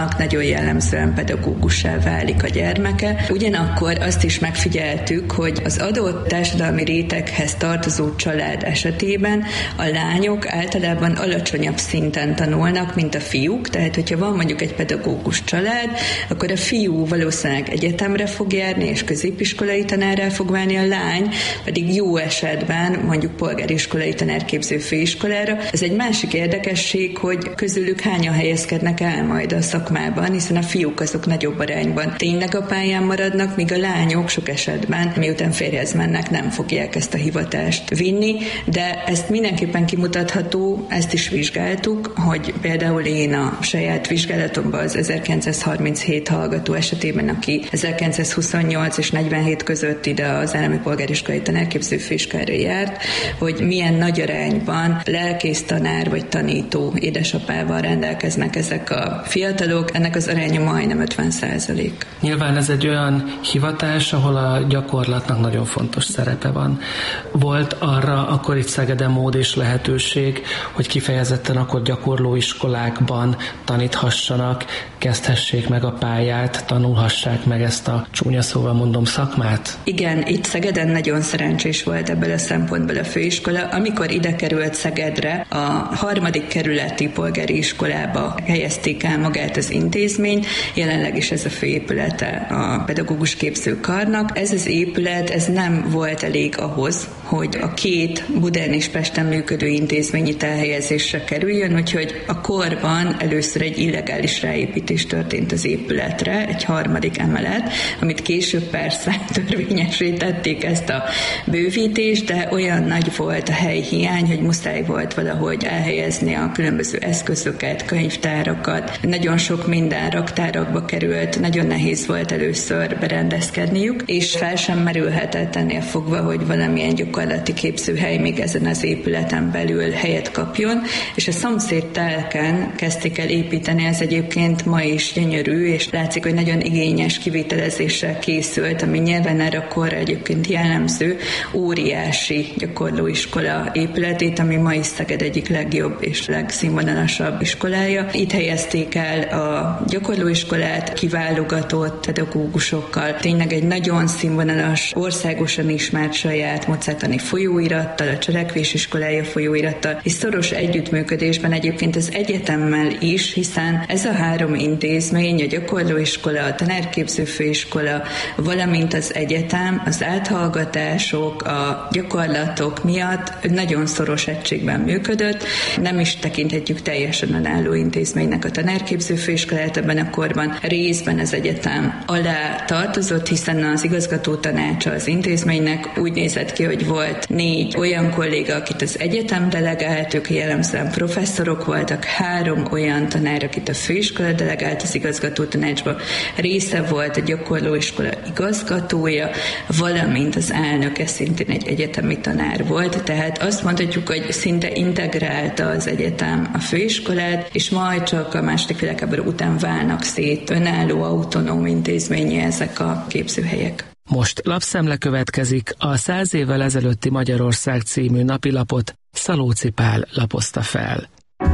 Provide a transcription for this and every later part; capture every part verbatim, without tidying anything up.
nagyon jellemzően pedagógussá válik a gyermeke. Ugyanakkor azt is megfigyeltük, hogy az adott társadalmi réteghez tartozó család esetében a lányok általában alacsonyabb szinten tanulnak, mint a fiúk, tehát hogyha van mondjuk egy pedagógus család, akkor a fiú valószínűleg egyetemre fog járni, és középiskolai tanárrá fog válni, a lány pedig jó esetben mondjuk polgáriskolai tanárképző főiskolára. Ez egy másik érdekesség, hogy közülük hányan helyezkednek el majd a szakmában, hiszen a fiúk azok nagyobb arányban tényleg a pályán maradnak, míg a lányok sok esetben, miután férjhez mennek, nem fogják ezt a hivatást vinni, de ezt mindenképpen kimutatható, ezt is vizsgáltuk, hogy például én a saját vizsgálatomban az ezerkilencszázharminchét hallgató esetében, aki ezerkilencszázhuszonnyolc és negyvenhét között ide az állami polgáriskolai tanárképző főiskolára járt, hogy milyen nagy arányban lelkész tanár vagy tanító édesapával rendelkeznek ezek a fiatalok, ennek az aránya majdnem ötven százalék. Nyilván ez egy olyan hivatás, ahol a gyakorlatnak nagyon fontos szerepe van. Volt arra akkor itt Szegeden mód és lehetőség, hogy kifejezetten akkor gyakorlóiskolákban taníthassanak, kezdhessék meg a pályát, tanulhassák meg ezt a csúnya szóval mondom szakmát? Igen, itt Szegeden nagyon szerencsés volt ebből a szempontból a főiskola. Amikor ide került Szegedre, a harmadik kerületi polgári iskolába helyezték el magát az intézmény, jelenleg is ez a főépülete a pedagógus képzőkarnak. Ez az épület, ez nem volt elég ahhoz, hogy a két Budán és Pesten működő intézmény itt elhelyezésre kerüljön, úgyhogy a korban először egy illegális ráépítés történt az épületre, egy harmadik emelet, amit később persze törvényesítették ezt a bővítést, de olyan nagy volt a helyhiány, hogy muszáj volt valahogy elhelyezni a különböző eszközöket, könyvtárakat, nagyon sok minden raktárakba került, nagyon nehéz volt először berendezkedniük, és fel sem merülhetett ennél fogva, hogy valamilyen gyakorlati képzőhely még ezen az épületen belül helyet kapjon, és a szomszéd telken kezdték el építeni, ez egyébként ma is gyönyörű, és látszik, hogy nagyon igényes kivitelezéssel készült, ami nyilván erre a korra egyébként jellemző, óriási gyakorlóiskola épületét, ami ma is Szeged egyik legjobb és legszínvonalasabb iskolája. Itt helyezték el a gyakorlóiskolát kiválogatott pedagógusokkal, tényleg egy nagyon színvonalas, országosan ismert saját mozartani folyóirattal, a Cselekvés iskolája folyóirattal, és szoros együttműködésben egyébként az egyetemmel is, hiszen ez a három intézmény, a gyakorlóiskola, a tanárképző főiskola, valamint az egyetem, az áthallgatások, a gyakorlatok miatt nagyon szoros egységben működött. Nem is tekinthetjük teljesen önálló intézménynek a tanárképző főiskolát ebben a korban. Részben az egyetem alá tartozott, hiszen az igazgató tanácsa az intézménynek úgy nézett ki, hogy volt négy olyan kolléga, akit az egyetem delegált, ők jellemzően professzorok voltak, három olyan tanár, akit a főiskola delegált az igazgató tanácsba, része volt a gyakorlóiskola igazgatója, valamint az elnöke szintén egy egyetemi tanár volt, tehát azt mondhatjuk, hogy szinte integrálta az egyetem a főiskolát, és majd csak a második világháború után válnak szét önálló, autonóm intézményi ezek a képzőhelyek. Most lapszemle következik, a Száz évvel ezelőtti Magyarország című napilapot Szalóci Pál lapozta fel.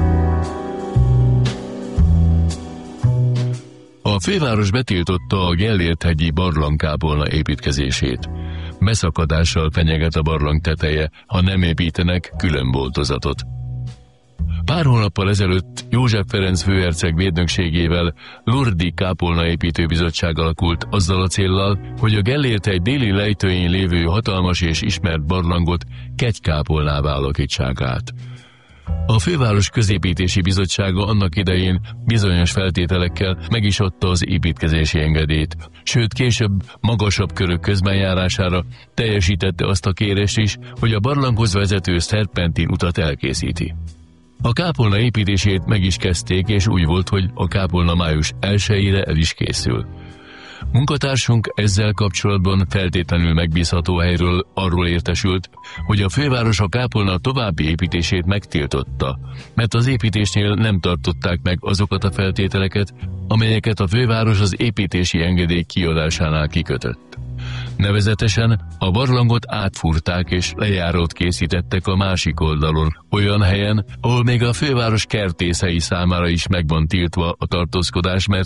A főváros betiltotta a Gellért-hegyi barlangkápolna építkezését. Beszakadással fenyeget a barlang teteje, ha nem építenek külön boltozatot. Pár hónappal ezelőtt József Ferenc főherceg védnökségével Lurdi kápolnaépítőbizottság alakult azzal a céllal, hogy a Gellért-hegy déli lejtőjén lévő hatalmas és ismert barlangot kegykápolnává alakítsák át. A főváros középítési bizottsága annak idején bizonyos feltételekkel meg is adta az építkezési engedélyt, sőt később magasabb körök közbenjárására teljesítette azt a kérést is, hogy a barlanghoz vezető szerpentin utat elkészíti. A kápolna építését meg is kezdték, és úgy volt, hogy a kápolna május elsejére el is készül. Munkatársunk ezzel kapcsolatban feltétlenül megbízható helyről arról értesült, hogy a főváros a kápolna további építését megtiltotta, mert az építésnél nem tartották meg azokat a feltételeket, amelyeket a főváros az építési engedély kiadásánál kikötött. Nevezetesen a barlangot átfúrták és lejárót készítettek a másik oldalon, olyan helyen, ahol még a főváros kertészei számára is meg van tiltva a tartózkodás, mert